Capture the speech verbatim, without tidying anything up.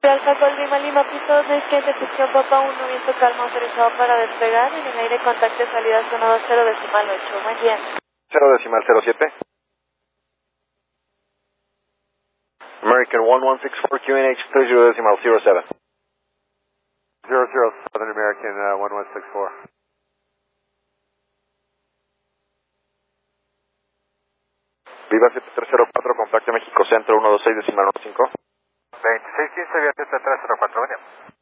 Alfa Gol Lima Lima, piso de izquierda, recepción Papa uno, viento calmo autorizado para despegar, en el aire contacto de salida zona dos cero decimal ocho, buen día. cero decimal cero siete. American one one six four Q N H three zero decimal zero seven. zero zero seven American uh, one one six four. Viva siete tres cero cuatro, contacto México Centro uno dos seis decimal uno cinco. veintiséis quince, vía siete tres cero cuatro, venimos.